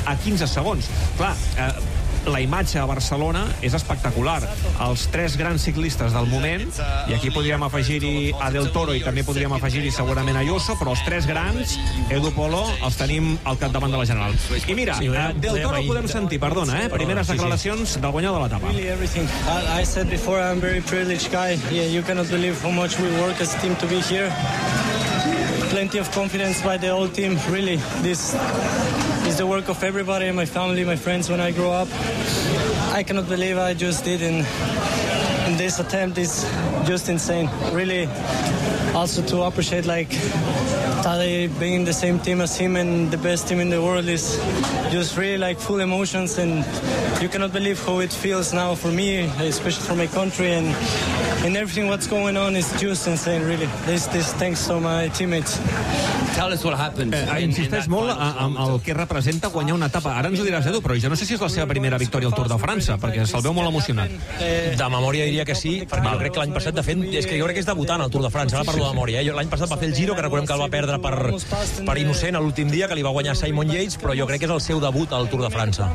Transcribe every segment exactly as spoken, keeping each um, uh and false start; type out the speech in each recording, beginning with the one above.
a quinze segons. Clar, eh, la imatge a Barcelona és espectacular. Els tres grans ciclistes del moment, i aquí podríem afegir-hi a Del Toro i també podríem afegir-hi segurament a Ayuso, però els tres grans, Edu Polo, els tenim al capdavant de la General. I mira, eh, Del Toro podem sentir, perdona, eh, primeres declaracions del guanyador de l'etapa. Really everything. I, I said before, I'm a very privileged guy. Yeah, you cannot believe how much we work as a team to be here. Plenty of confidence by the whole team. Really, this is the work of everybody, my family, my friends when I grow up. I cannot believe I just did in, in this attempt is just insane. Really, also to appreciate like Tadej being in the same team as him and the best team in the world is just really like full emotions, and you cannot believe how it feels now for me, especially for my country, and and everything what's going on is just insane, really. This this thanks to my teammates. Tell us what happened. Eh, insisteix molt amb el que representa guanyar una etapa. Ara ens ho diràs, Edu, però jo no sé si és la seva primera victòria al Tour de França, perquè se'l veu molt emocionat. De memòria diria que sí, perquè jo crec que l'any passat, de fet, és que jo crec que és debutant al Tour de França, ara parlo de memòria. Eh? L'any passat va fer el Giro, que recordem que el va perdre per, per innocent a l'últim dia, que li va guanyar Simon Yates, però jo crec que és el seu debut al Tour de França.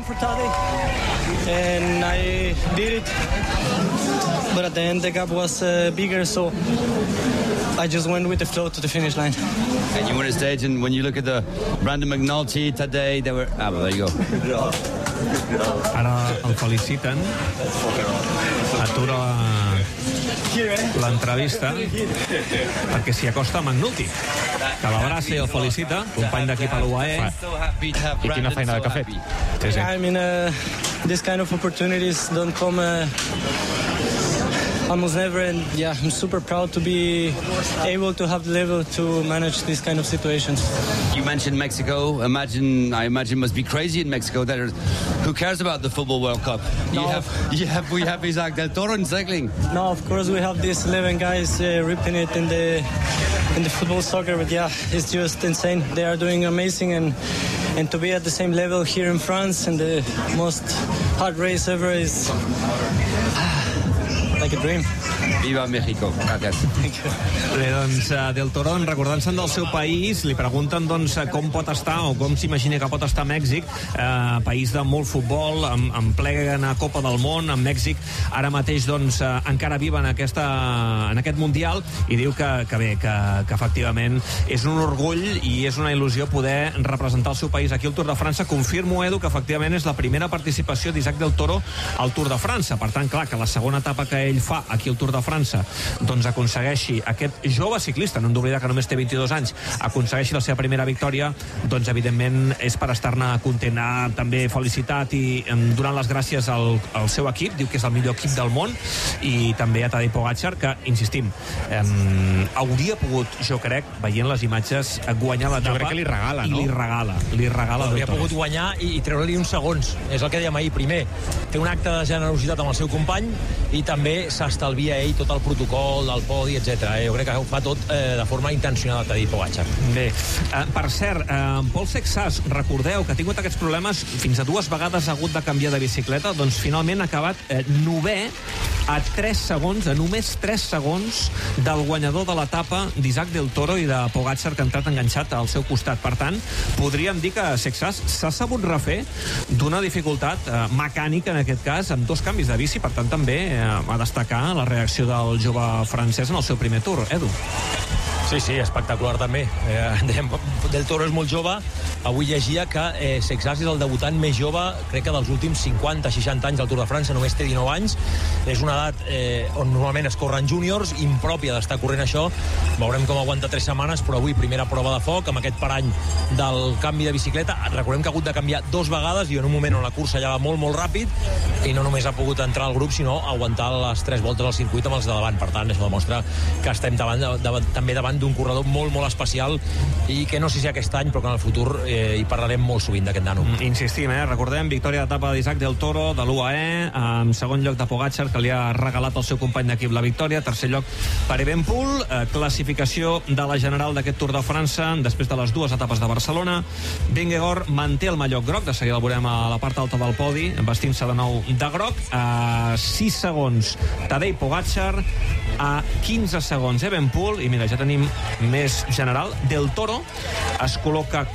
And I did it, but at the end the gap was uh, bigger, so I just went with the flow to the finish line. And you were on stage, and when you look at the Brandon McNulty today, they were... Ah, well, there you go. Ara el feliciten, atura l'entrevista perquè s'hi acosta McNulty, que l'abraça i el felicita, company d'equip a l'U A E. I quina feina que ha fet. Sí, sí. I mean, uh, this kind of opportunities don't come uh, almost never, and yeah, I'm super proud to be able to have the level to manage these kind of situations. You mentioned Mexico. Imagine, I imagine it must be crazy in Mexico. There, who cares about the Football World Cup? You No. have, you have, we have Isaac Del Toro in cycling. No, of course we have these eleven guys uh, ripping it in the in the football soccer, but yeah, it's just insane. They are doing amazing, and and to be at the same level here in France and the most hard race ever is like a dream. Viva México. Gracias. Bé, doncs, Del Toro, recordant-se'n del seu país, li pregunten doncs, com pot estar o com s'imagina que pot estar Mèxic, eh, país de molt futbol, amb, amb plena Copa del Món, amb Mèxic ara mateix doncs, eh, encara viva en, aquesta, en aquest Mundial, i diu que, que bé, que, que efectivament és un orgull i és una il·lusió poder representar el seu país aquí al Tour de França. Confirmo, Edu, que efectivament és la primera participació d'Isaac Del Toro al Tour de França. Per tant, clar, que la segona etapa que ell fa aquí al Tour de França doncs aconsegueixi aquest jove ciclista, no hem d'oblidar que només té vint-i-dos anys, aconsegueixi la seva primera victòria, doncs evidentment és per estar-ne content. Ha també felicitat i donant les gràcies al, al seu equip, diu que és el millor equip del món, i també a Tadej Pogačar, que, insistim, eh, hauria pogut, jo crec, veient les imatges, guanyar l'etapa. Jo crec que li regala, no? I li regala, li regala. Hauria pogut guanyar i, i treure-li uns segons. És el que dèiem ahir. Primer, té un acte de generositat amb el seu company i també s'estalvia ell tot el protocol del podi, etcètera. Jo crec que ho fa tot eh, de forma intencionada, Tadej Pogačar. Bé, eh, per cert, eh, Pol Sexas, recordeu que ha tingut aquests problemes, fins a dues vegades ha hagut de canviar de bicicleta, doncs finalment ha acabat eh, novè a tres segons, a només tres segons del guanyador de l'etapa d'Isaac Del Toro i de Pogačar, que ha entrat enganxat al seu costat. Per tant, podríem dir que Sexas s'ha sabut refer d'una dificultat eh, mecànica, en aquest cas, amb dos canvis de bici. Per tant, també eh, a destacar la reacció del jove francès en el seu primer Tour. Edu. Sí, sí, espectacular també. Eh, dèiem, Del Toro és molt jove. Avui llegia que eh, Sexas és el debutant més jove, crec que dels últims cinquanta seixanta anys al Tour de França, només té dinou anys. És una edat eh, on normalment es corren júniors, impròpia d'estar corrent això. Veurem com aguanta tres setmanes, però avui primera prova de foc, amb aquest parany del canvi de bicicleta. Recordem que ha hagut de canviar dos vegades i en un moment on la cursa ja va molt, molt ràpid, i no només ha pogut entrar al grup, sinó aguantar les tres voltes al circuit amb els de davant. Per tant, això demostra que estem davant, davant, també davant d'un corredor molt, molt especial, i que no sé si aquest any, però que en el futur eh, hi parlarem molt sovint d'aquest nano. Mm, insistim, eh? Recordem, victòria d'etapa d'Isaac Del Toro, de l'U A E, en segon lloc de Pogačar, que li ha regalat al seu company d'equip la victòria, tercer lloc per Evenepoel, eh, classificació de la general d'aquest Tour de França, després de les dues etapes de Barcelona. Vingegaard manté el mallot groc, de seguida el veurem a la part alta del podi, vestint-se de nou de groc, a sis segons Tadej Pogačar, a quinze segons Evenepoel, i mira, ja tenim més general. Del Toro es col·loca quart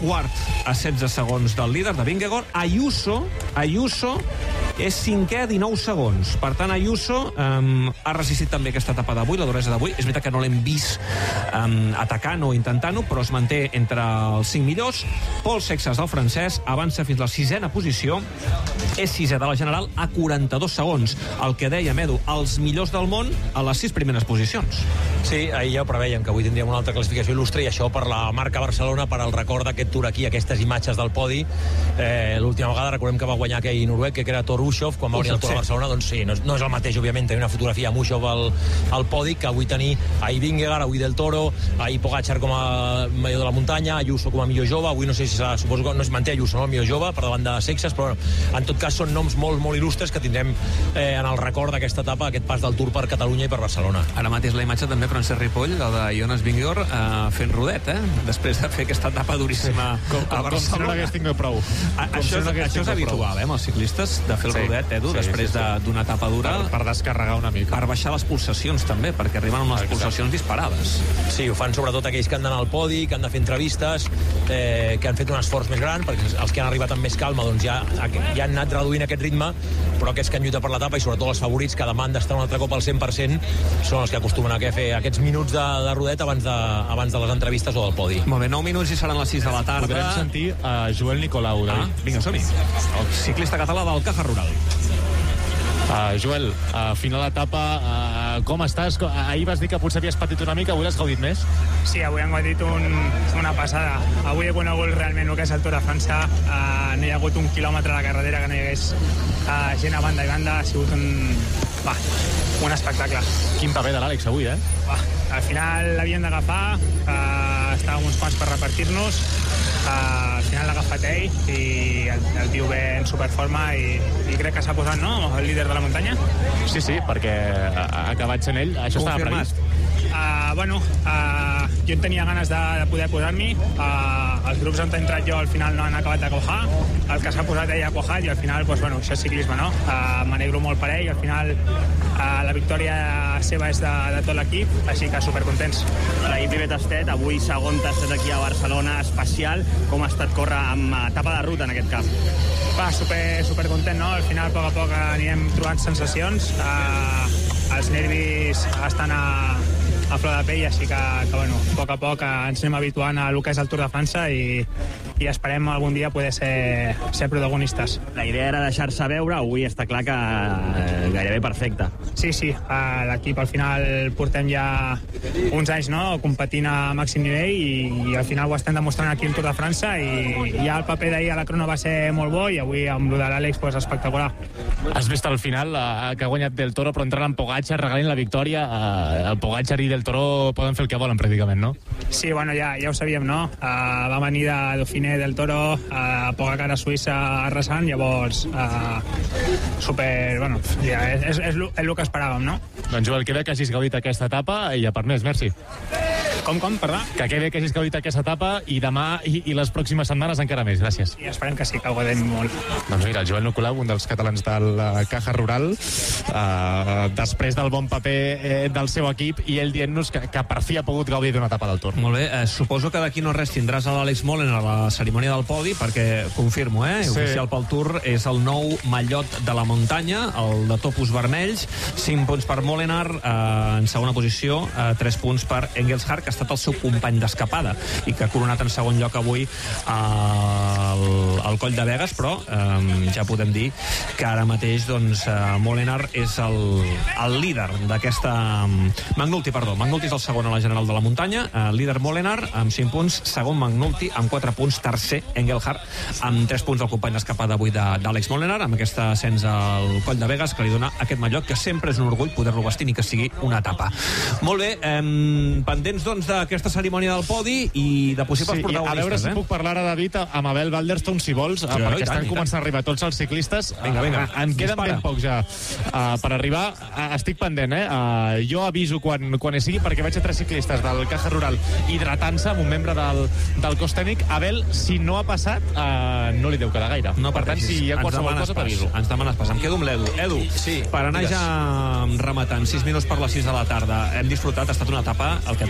a setze segons del líder, de Vingegaard. Ayuso, Ayuso és cinquè a dinou segons. Per tant, Ayuso um, ha resistit també aquesta etapa d'avui, la duresa d'avui. És veritat que no l'hem vist um, atacant o intentant-ho, però es manté entre els cinc millors. Pol Sexas, el francès, avança fins a la sisena posició. És sisè de la general a quaranta-dos segons. El que dèiem, Edu, els millors del món a les sis primeres posicions. Sí, ahir ja ho preveiem, que avui tindríem una altra classificació il·lustre, i això per la marca Barcelona, per al record d'aquest Tour aquí, aquestes imatges del podi. Eh, L'última vegada recordem que va guanyar aquell noruec, que era Thor Hushovd, quan va venir al Tour de Barcelona. Doncs sí, no és, no és el mateix, òbviament, tenir una fotografia amb Hushovd al, al podi, que avui tenir ahir Vingegaard, avui Del Toro, ahir Pogačar com a millor de la muntanya, Ayuso com a millor jove. Avui no sé si serà, suposo que no es manté Ayuso, no? El millor jove, per davant de Sexas, però en tot cas són noms molt, molt il·lustres que tindrem eh, en el record d'aquesta etapa, aquest pas del Tour per Catalunya i per Barcelona. Ara mateix la imatge també Francesc Ripoll, el de Jonas Vingegaard, eh, fent rodet, eh? Després de fer aquesta etapa duríssima com, com, a Barcelona. Com si no n'hagués tingut prou. A, això és, això és habitual, eh, amb els ciclistes, de fer el sí, rodet, Edu, sí, després sí, sí. d'una etapa dura. Per, per descarregar una mica. Per baixar les pulsacions, també, perquè arriben amb les pulsacions disparades. Sí, ho fan sobretot aquells que han d'anar al podi, que han de fer entrevistes, eh, que han fet un esforç més gran, perquè els que han arribat amb més calma doncs ja, ja han anat reduint aquest ritme, però aquests que han lluitat per l'etapa, i sobretot els favorits, que demà han d'estar un altre cop al cent per cent, són els que acostumen a fer aquests minuts de, de rodet abans de, abans de les entrevistes o del podi. Molt bé, nou minuts i seran les sis de la tarda. Podrem sentir a Joel Nicolau. Ah, vinga, som-hi. El ciclista català del Caja Rural. Uh, Joel, uh, final d'etapa, uh, com estàs? Ahir vas dir que potser havies patit una mica, avui l'has gaudit més? Sí, avui hem gaudit un, una passada. Avui he conegut realment el que és el Tour de França. Uh, no hi ha hagut un quilòmetre a la carretera que no hi hagués uh, gent a banda i banda. Ha sigut un, va, un espectacle. Quin paper de l'Àlex avui, eh? Va, al final l'havíem d'agafar, uh, estàvem uns quants per repartir-nos. Uh, al final l'ha agafat ell i el, el tio ve en superforma i, i crec que s'ha posat, no?, el líder de la muntanya. Sí, sí, perquè ha acabat sent ell. Això estava previst. Uh, bueno, uh, jo en tenia ganes de, de poder posar-m'hi. Uh, els grups on he entrat jo al final no han acabat de cojar. El que s'ha posat ell ha cojat i al final, pues, bueno, això és ciclisme, no? Uh, M'alegro molt per ell. Al final uh, la victòria seva és de, de tot l'equip, així que supercontents. Ahir primer tastet, avui segon tastet aquí a Barcelona, especial. Com ha estat córrer amb etapa de ruta en aquest cap? Va, super, super content, no? Al final, a poc a poc anirem trobant sensacions. Uh, els nervis estan a, a flor de pell, així que, que bueno, a poc a poc ens anem habituant a el que és el Tour de França i, i esperem algun dia poder ser, ser protagonistes. La idea era deixar-se veure, avui està clar que eh, gairebé perfecta. Sí, sí, uh, l'equip al final portem ja uns anys, no?, competint a màxim nivell i, i al final ho estem demostrant aquí al Tour de França i ja el paper d'ahir a la crono va ser molt bo i avui amb el de l'Àlex pues, espectacular. Has vist al final uh, que ha guanyat Del Toro, però entrant amb Pogačar, regalint la victòria. Uh, el Pogačar i Del Toro poden fer el que volen, pràcticament, no? Sí, bueno, ja, ja ho sabíem, no? Uh, va venir de Dauphiné Del Toro, uh, Pogačar a Suïssa arrasant, llavors uh, super, bueno, ja, és, és, és, és el que esperàvem, no? Doncs Joel, que bé que hagis gaudit aquesta etapa i a part més, merci. Com, com, perdó? Que que bé que hagis gaudit aquesta etapa i demà i, i les pròximes setmanes encara més, gràcies. I esperem que sí, que ho gaudem molt. Doncs mira, el Joel Nicolau, un dels catalans del Caja Rural, uh, després del bon paper eh, del seu equip i ell dient-nos que, que per fi ha pogut gaudir d'una etapa del Tour. Molt bé, eh, suposo que d'aquí no res tindràs a l'Àlex Molen a la cerimònia del podi, perquè confirmo, eh, sí. Oficial pel Tour és el nou mallot de la muntanya, el de topos vermells, cinc punts per Molenar, eh, en segona posició, eh, tres punts per Engelhardt, que ha estat el seu company d'escapada i que ha coronat en segon lloc avui al, al Coll de Begues, però eh, ja podem dir que ara mateix doncs, eh, Molenar és el, el líder d'aquesta... Magnulti, perdó, Magnulti és el segon a la general de la muntanya, eh, líder Molenar amb cinc punts, segon Magnulti amb quatre punts, tercer Engelhardt amb tres punts del company d'escapada avui d'Àlex Molenar, amb aquest ascens al Coll de Begues que li dona aquest mallot, que sempre és un orgull poder-lo vestir ni que sigui una etapa. Molt bé, eh, pendents doncs d'aquesta cerimònia del podi i de possibles sí, protagonistes. A veure si eh? puc parlar ara, David, amb Abel Balderstone, si vols, sí, perquè estan tant, començant a arribar tots els ciclistes. Vinga, vinga. En queden ben pocs ja uh, per arribar. Uh, estic pendent, eh? Uh, jo aviso quan, quan hi sigui, perquè veig a tres ciclistes del Caja Rural hidratant-se amb un membre del, del cos tècnic. Abel, si no ha passat, uh, no li deu quedar gaire. No, per tant, si hi ha qualsevol cosa, t'aviso. Ens demanes pas. Em quedo amb l'Edu. Edu, sí, per anar digues. Ja rematant, sis minuts per les sis de la tarda, hem disfrutat, ha estat una etapa, el que deies, eh?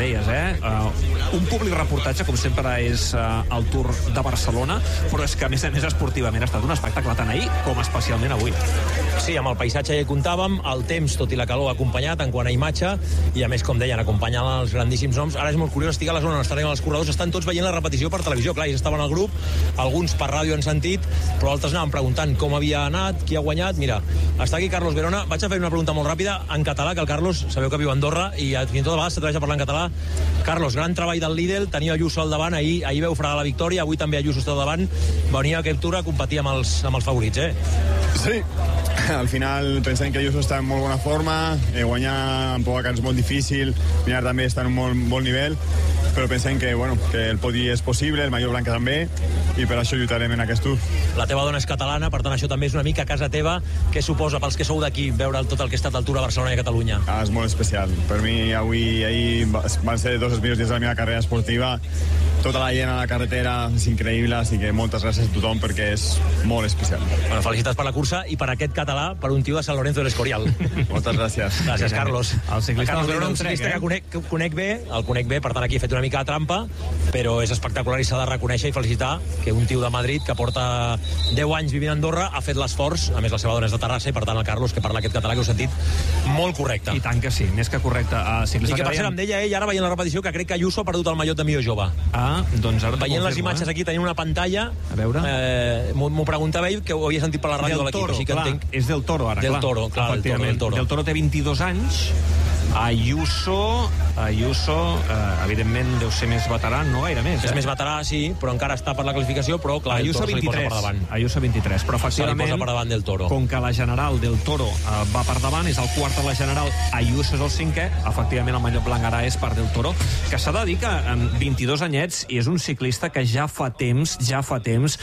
Uh, un públic reportatge, com sempre, és uh, el Tour de Barcelona, però és que, a més a més, esportivament ha estat un espectacle tant ahir com especialment avui. Sí, amb el paisatge ja hi comptàvem, el temps, tot i la calor, ha acompanyat en quant a imatge, i a més, com deien, acompanyant els grandíssims noms. Ara és molt curiós, estic a la zona on estarem els corredors, estan tots veient la repetició per televisió. Clar, ells estaven al grup, alguns per ràdio han sentit, però altres anaven preguntant com havia anat, qui ha guanyat. Mira, està aquí Carlos Verona. Vaig a fer una pregunta molt ràpida en català, que el Carlos, sabeu que viu a Andorra, i fins i tot a vegades s'atreveix a parlar en català. Carlos, gran treball del Lidl, tenia Ayuso al davant, ahir, ahir veu fregar la victòria, avui també Ayuso està al davant, venia a Captura a competir amb els, amb els favorits, eh? Sí, al final pensem que Ayuso està en molt bona forma, eh, guanyar en Pogacar és molt difícil, Minar també està en un molt bon nivell, però pensem que, bueno, que el podi és possible, el Mallorca Blanca també, i per això lluitarem en aquest Tour. La teva dona és catalana, per tant això també és una mica a casa teva. Què suposa pels que sou d'aquí veure tot el que ha estat el Tour a Barcelona i a Catalunya? Ah, és molt especial. Per mi avui, ahir van ser dos dels millors dies de la meva carrera esportiva. Tota la gent a la carretera és increïble, així que moltes gràcies a tothom perquè és molt especial. Bueno, felicitats per la cursa i per aquest català, per un tio de Sant Lorenzo de l'Escorial. Moltes gràcies. Gràcies, Carlos. El ciclista, Carlos del Verona, un Trek, ciclista eh? que conec, que conec bé, el conec bé, per tant aquí he fet una mica de trampa, però és espectacular i s'ha de reconèixer i felicitar que un tio de Madrid que porta deu anys vivint a Andorra ha fet l'esforç, a més la seva dona és de Terrassa i per tant el Carlos, que parla aquest català que heu sentit, molt correcte. I tant que sí, més que correcte. Uh, I que per cert em deia ell, ara veient la repetició, que crec que Ayuso ha perdut el mallot de millor jove. Ah, doncs ara veient les imatges aquí, tenint una pantalla, a veure, eh, m'ho preguntava ell, que ho havia sentit per la ràdio de l'equip, així que clar, entenc... és del Toro ara, del clar. Toro, clar, del Toro, del Toro. Del Toro té vint-i-dos anys, Ayuso, Ayuso, eh, evidentment deu ser més veterà, no gaire més. És eh? més veterà, sí, però encara està per la classificació, però clar, Ayuso el Toro se li posa per davant. Ayuso vint-i-tres, però efectivament, se li posa per davant del Toro. Com que la general del Toro eh, va per davant, és el quart de la general, Ayuso és el cinquè, efectivament el mallot blanc ara és per del Toro, que s'ha de dir que amb vint-i-dos anyets i és un ciclista que ja fa temps, ja fa temps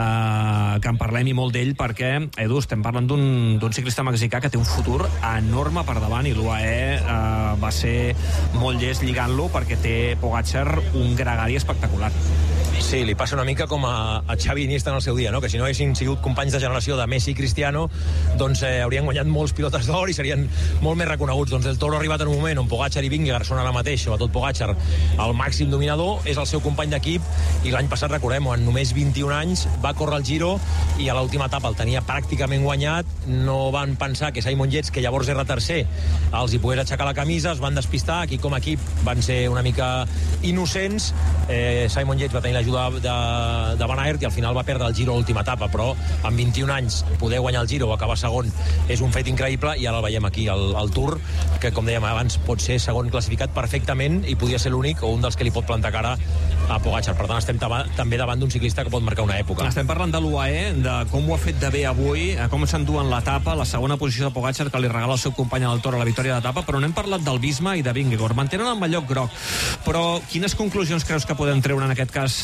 eh, que en parlem i molt d'ell, perquè, Edu, estem parlant d'un ciclista mexicà que té un futur enorme per davant i l'U A E eh, va ser molt llest lligant-lo perquè té Pogacar un gregari espectacular. Sí, li passa una mica com a, a Xavi Iniesta en el seu dia, no? Que si no haguessin sigut companys de generació de Messi i Cristiano, doncs eh, haurien guanyat molts pilotes d'or i serien molt més reconeguts. Doncs el Toro ha arribat en un moment on Pogacar i Vingegaard són ara mateix, sobretot Pogacar, el màxim dominador, és el seu company d'equip, i l'any passat, recordem-ho, en només vint-i-un anys va córrer el Giro i a l'última etapa el tenia pràcticament guanyat. No van pensar que Simon Yates, que llavors era tercer, els hi pogués aixecar la camisa, es van despistar, aquí com a equip van ser una mica innocents. eh, Simon Yates va tenir l'ajuda de, de Van Aert i al final va perdre el Giro a l'última etapa, però amb vint-i-un anys poder guanyar el Giro o acabar segon és un fet increïble, i ara el veiem aquí al, al Tour, que com dèiem abans pot ser segon classificat perfectament i podria ser l'únic o un dels que li pot plantar cara a Pogacar. Per tant estem també davant d'un ciclista que pot marcar una època. Estem parlant de l'U A E, de com ho ha fet de bé avui, com s'enduen l'etapa, la segona posició de Pogacar que li regala el seu company al Toro a la victòria d'etapa, però no hem parlat del Visma i de Vingegaard. Mantenen el mallot groc, però quines conclusions creus que podem treure en aquest cas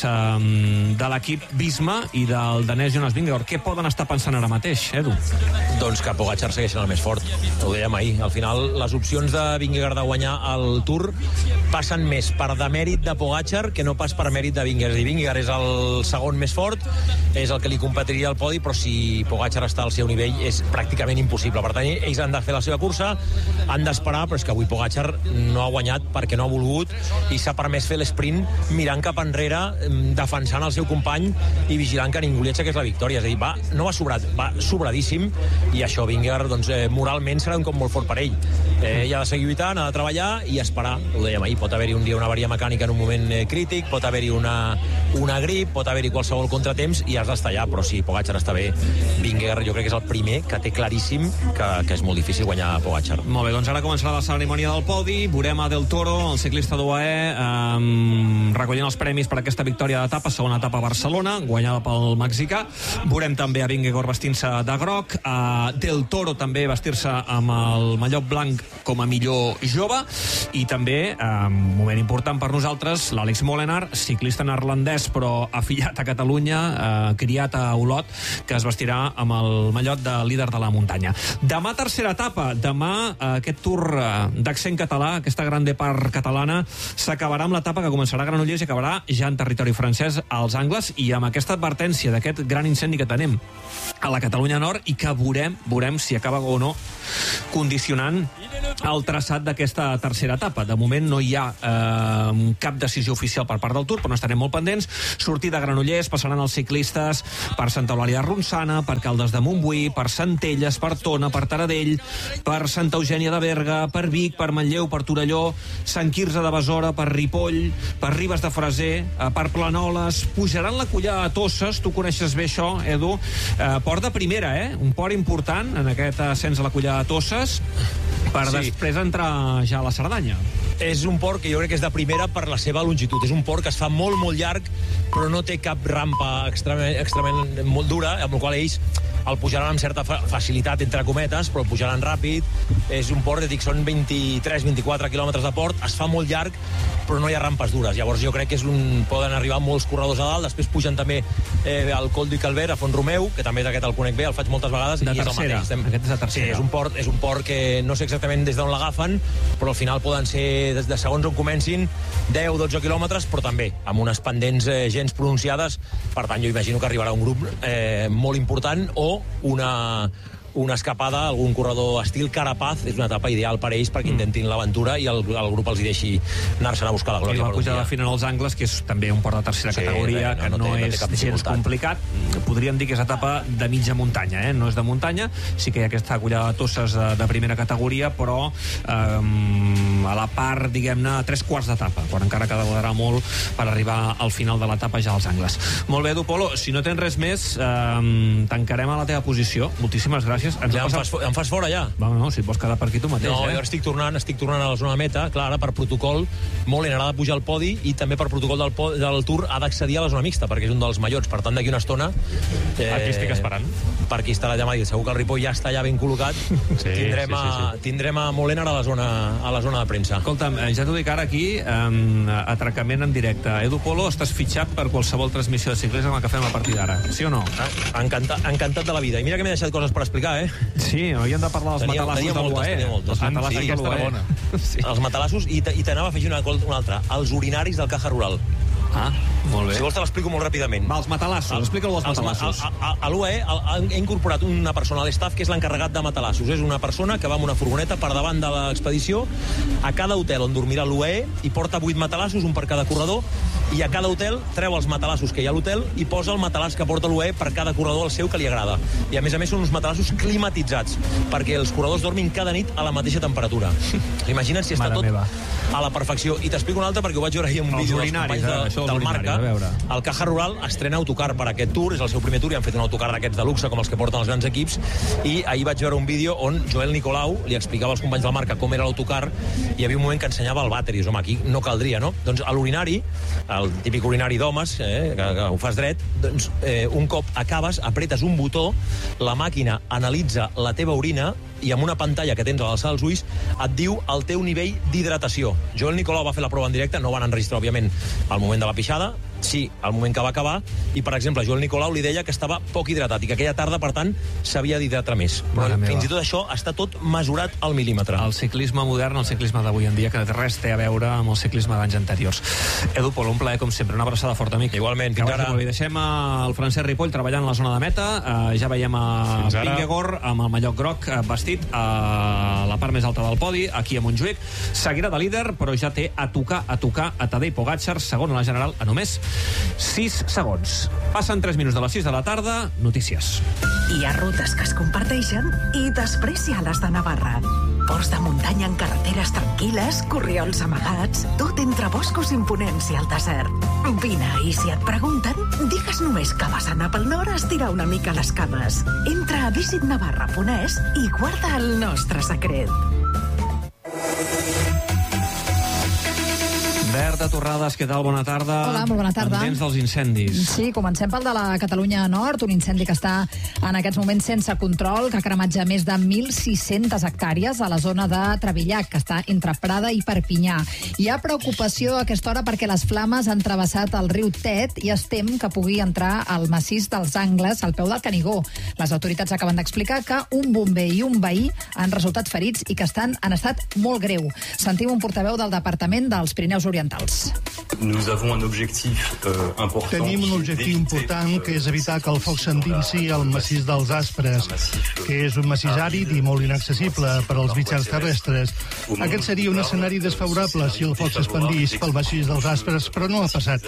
de l'equip Visma i del danès Jonas Vingegaard? Què poden estar pensant ara mateix, Edu? Doncs que Pogacar segueix sent el més fort, ho dèiem ahir. Al final les opcions de Vingegaard de guanyar el Tour passen més per demèrit de Pogacar que no pas per mèrit de Vingegaard. I Vingegaard és el segon més fort, és el que li competiria al podi, però si Pogacar està al seu nivell és pràcticament impossible. Per tant, ells han de fer la seva cursa, han d'esperar, però és que avui Pogacar no ha guanyat perquè no ha volgut i s'ha permès fer l'esprint mirant cap enrere, defensant el seu company i vigilant que ningú li aixequés la victòria. És a dir, va, no va sobrat, va sobradíssim, i això Vingegaard doncs, eh, moralment serà un cop molt fort per ell. Eh, ell ha de seguir lluitant, ha de treballar i esperar. Ho dèiem ahir, pot haver-hi un dia una avaria mecànica en un moment eh, crític, pot haver-hi una, una grip, pot haver-hi qualsevol contratemps i has d'estar allà, però si Pogacar està bé, Vingegaard jo crec que és el primer que té claríssim que, que és molt difícil guanyar a Pogacar. Molt bé, doncs ara començarà la cerimònia del podi, veurem a Del Toro, el ciclista d'U A E, eh, recollint els premis per aquesta victòria d'etapa, segona etapa a Barcelona, guanyada pel mexicà. Veurem també a Vingegaard vestint-se de groc, a Del Toro també vestir-se amb el mallot blanc com a millor jove, i també, eh, un moment important per nosaltres, l'Àlex Molenaar, ciclista neerlandès però afiliat a Catalunya, eh, criat a Olot, que es vestirà amb el mallot de líder de la muntanya. Demà tercera etapa, demà eh, aquest Tour eh, d'accent català, aquesta gran depart catalana, s'acabarà amb l'etapa que començarà a Granollers i acabarà ja en territori francès als Angles, i amb aquesta advertència d'aquest gran incendi que tenim a la Catalunya Nord i que veurem, veurem si acaba o no condicionant el traçat d'aquesta tercera etapa. De moment no hi ha eh, cap decisió oficial per part del Tour, però n'estarem molt pendents. Sortida a Granollers, passaran els ciclistes per Santa Eulàlia de Ronçana, per Caldes de Montbui, per Centelles, per Tona, per Taradell, per Santa Eugènia de Berga, per Vic, per Manlleu, per Torelló, Sant Quirze de Besora, per Ripoll, per Ribes de Freser, eh, per Planoles, pujaran la Collada de Tosses, tu coneixes bé això, Edu, eh, port de primera, eh? Un port important en aquest ascens a la Collada de Tosses, per sí. després entrar ja a la Cerdanya. És un port que jo crec que és de primera per la seva longitud. És un port que es fa molt, molt llarg, però no té cap rampa extremament, extremament molt dura, amb la qual ells el pujaran amb certa facilitat, entre cometes, però el pujaran ràpid. És un port, dic, són vint-i-tres vint-i-quatre quilòmetres de port, es fa molt llarg, però no hi ha rampes dures. Llavors jo crec que és un... poden arribar molts corredors a dalt, després pugen també eh, al Col du Calvaire, a Font-romeu, que també d'aquest el conec bé, el faig moltes vegades, de i tercera. És el mateix. Estem... Aquest és de tercera. Sí, és un port, és un port que no sé exactament des d'on l'agafen, però al final poden ser, des de segons on comencin, deu dotze quilòmetres, però també amb unes pendents eh, gens pronunciades. Per tant, jo imagino que arribarà un grup eh, molt important o una... una escapada, algun corredor estil Carapaz, és una etapa ideal per ells perquè intentin l'aventura i el, el grup els hi deixi anar-se'n a buscar la glòria. I la pujada final als angles, que és també un port de tercera sí, categoria, bé, no, que no, no, té, no és no gens complicat. Podríem dir que és etapa de mitja muntanya, eh? No és de muntanya, sí que hi ha aquesta collada de Tosses de, de primera categoria, però eh, a la part, diguem-ne, tres quarts d'etapa, quan encara quedarà molt per arribar al final de l'etapa ja als angles. Molt bé, Edu Polo, si no tens res més, eh, tancarem a la teva posició. Moltíssimes gràcies. Ens ja em, fas, em fas fora, ja? Va, no, si et vols quedar per aquí tu mateix, no, eh? Jo estic tornant, estic tornant a la zona de meta, clar, ara per protocol, molt ha de pujar al podi i també per protocol del, del Tour ha d'accedir a la zona mixta, perquè és un dels majors. Per tant, d'aquí una estona... Eh, aquí estic esperant. Per aquí estarà allà, segur que el Ripoll ja està allà ben col·locat. Sí, tindrem, sí, sí, sí. A, tindrem a Molena a la zona, a la zona de premsa. Escolta'm, ja t'ho dic ara aquí, um, atracament en directe. Edu Polo, estàs fitxat per qualsevol transmissió de ciclisme que fem a partir d'ara. Sí o no? Encantat, encantat de la vida. I mira que m'he deixat coses per explicar, eh? Sí, hauríem de parlar dels tenia, matalassos de l'U A E. Els matalassos sí, de l'U A E. Sí. Els matalassos, i t'anava a afegir una, una altra. Els urinaris del Caja Rural. Ah, molt bé. Si vols te l'explico molt ràpidament. Va, els matalassos, explica-ho dels matalassos. A, a, a l'U A E ha incorporat una persona a l'estaf que és l'encarregat de matalassos. És una persona que va amb una furgoneta per davant de l'expedició a cada hotel on dormirà l'U A E i porta vuit matalassos, un per cada corredor, i a cada hotel treu els matalassos que hi ha a l'hotel i posa el matalàs que porta l'U A E per cada corredor, el seu, que li agrada. I a més a més són uns matalassos climatitzats perquè els corredors dormin cada nit a la mateixa temperatura. Imagina't si està tot meva. A la perfecció. I t'explico una altra perquè ho vaig veure ahir en un vídeo dels companys de, del Marca. El Caja Rural estrena autocar per aquest Tour, és el seu primer Tour, i han fet un autocar d'aquests de luxe com els que porten els grans equips, i ahir vaig veure un vídeo on Joel Nicolau li explicava als companys del Marca com era l'autocar, i hi havia un moment que ensenyava el vàter, i dius, home, aquí no caldria, no? Doncs a l'urinari, el típic urinari d'homes, eh, que, que ho fas dret, doncs eh, un cop acabes, apretes un botó, la màquina analitza la teva orina i amb una pantalla que tens a l'alçada dels ulls et diu el teu nivell d'hidratació. Joel Nicolau va fer la prova en directe, no van enregistrar, òbviament, al moment de la pixada, sí, al moment que va acabar, i, per exemple, Joel Nicolau li deia que estava poc hidratat i que aquella tarda, per tant, s'havia d'hidratar més. Però fins i tot això està tot mesurat al mil·límetre. El ciclisme modern, el ciclisme d'avui en dia, que res té a veure amb el ciclisme d'anys anteriors. Edu Polo, un plaer, com sempre, una abraçada forta, amic. Igualment, fins ara. Deixem el Francesc Ripoll treballant a la zona de meta, uh, ja veiem a Vingegaard amb el mallot groc uh, vestit a la part més alta del podi, aquí a Montjuïc. Seguirà de líder, però ja té a tocar, a tocar a Tadej Pogačar, segon a la general, a només sis segons. Passen tres minuts de les sis de la tarda, notícies. Hi ha rutes que es comparteixen i després hi ha les de Navarra. Ports de muntanya en carreteres tranquil·les, corriols amagats, tot entre boscos imponents i el desert. Vine, i si et pregunten, digues només que vas anar pel nord a estirar una mica les cames. Entra a visit navarra punt es i guarda el nostre secret. Berta Torrades, què tal? Bona tarda. Hola, molt bona tarda. Pendents dels incendis. Sí, comencem pel de la Catalunya Nord, un incendi que està en aquests moments sense control, que ha cremat ja més de mil sis-centes hectàrees a la zona de Trevillac, que està entre Prada i Perpinyà. Hi ha preocupació a aquesta hora perquè les flames han travessat el riu Tet i es tem que pugui entrar al massís dels Angles, al peu del Canigó. Les autoritats acaben d'explicar que un bomber i un veí han resultat ferits i que estan en estat molt greu. Sentim un portaveu del Departament dels Pirineus Orientals. Nous avons un objectif euh, important. Tenim un objectiu important, que és evitar que el foc s'endinsi al massís dels Aspres, que és un massís àrid i molt inaccessible per als mitjans terrestres. Aquest seria un escenari desfavorable si el foc s'expandís pel massís dels Aspres, però no ha passat.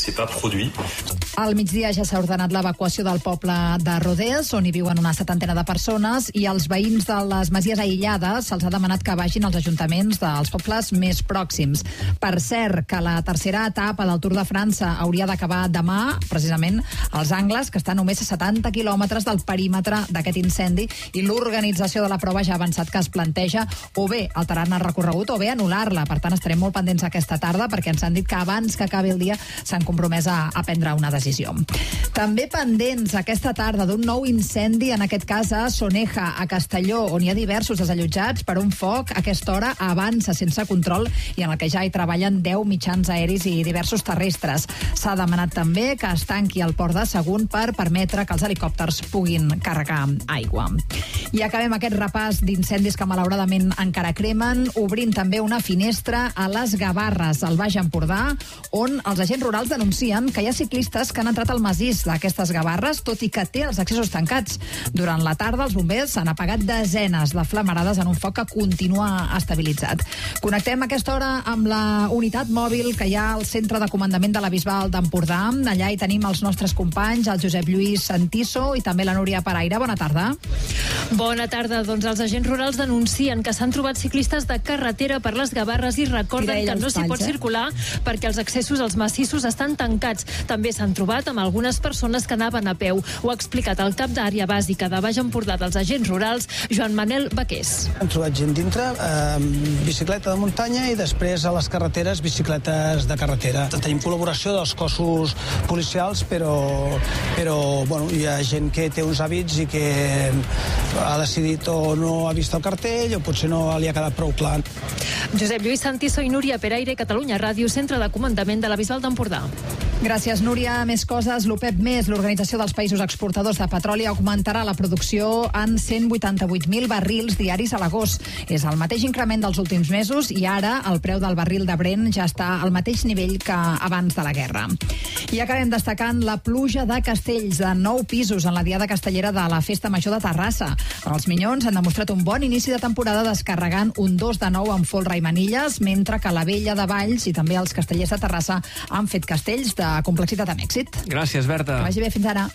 Al migdia ja s'ha ordenat l'evacuació del poble de Rodés, on hi viuen una setantena de persones, i als veïns de les masies aïllades se'ls ha demanat que vagin als ajuntaments dels pobles més pròxims. Per cert, que la tercera etapa del Tour de França hauria d'acabar demà, precisament als Angles, que està només a setanta quilòmetres del perímetre d'aquest incendi, i l'organització de la prova ja ha avançat que es planteja o bé alterar-ne el recorregut o bé anul·lar-la. Per tant, estarem molt pendents aquesta tarda, perquè ens han dit que abans que acabi el dia s'han compromès a, a prendre una decisió. També pendents aquesta tarda d'un nou incendi, en aquest cas a Soneja, a Castelló, on hi ha diversos desallotjats per un foc. A aquesta hora avança sense control i en el que ja hi treballen deu mitjans aeris i diversos terrestres. S'ha demanat també que es tanqui el port de Sagunt per permetre que els helicòpters puguin carregar aigua. I acabem aquest repàs d'incendis que malauradament encara cremen, obrint també una finestra a les Gavarres, al Baix Empordà, on els agents rurals denuncien que hi ha ciclistes que han entrat al massís d'aquestes Gavarres, tot i que té els accessos tancats. Durant la tarda, els bombers han apagat desenes de flamarades en un foc que continua estabilitzat. Connectem a aquesta hora amb la unitat mòbil que hi ha al centre de comandament de la Bisbal d'Empordà. Allà hi tenim els nostres companys, el Josep Lluís Santiso i també la Núria Paraire. Bona tarda. Bona tarda. Doncs els agents rurals denuncien que s'han trobat ciclistes de carretera per les Gavarres i recorden que no s'hi pot circular perquè els accessos als massissos estan tancats. També s'han trobat amb algunes persones que anaven a peu. Ho ha explicat el cap d'àrea bàsica de Baix Empordà dels agents rurals, Joan Manel Baqués. Hem trobat gent dintre, eh, bicicleta de muntanya i després a les carreteres bicicletes de carretera. Tenim col·laboració dels cossos policials, però, però bueno, hi ha gent que té uns hàbits i que ha decidit o no ha vist el cartell o potser no li ha quedat prou clar. Josep Lluís Santiso i Núria Peraire, Catalunya Ràdio, centre de comandament de la Bisbal d'Empordà. Gràcies, Núria. Més coses. L'OPEP més, l'Organització dels Països Exportadors de Petroli, augmentarà la producció en cent vuitanta-vuit mil barrils diaris a l'agost. És el mateix increment dels últims mesos i ara el preu del barril de Brent ja està al mateix nivell que abans de la guerra. I acabem destacant la pluja de castells de nou pisos en la diada castellera de la Festa Major de Terrassa. Els Minyons han demostrat un bon inici de temporada descarregant un dos de nou amb folre i manilles, mentre que la Vella de Valls i també els castellers de Terrassa han fet castells de complexitat amb èxit. Gràcies, Berta. Que vagi bé, fins ara.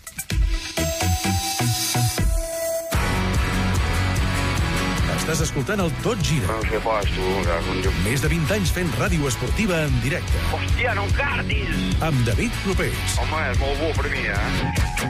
Estàs escoltant el Tot Gira. No sé pas, tu. Més de vint anys fent ràdio esportiva en directe. Hòstia, no em cardis! Amb David Clopés. Home, és molt bo per mi, eh?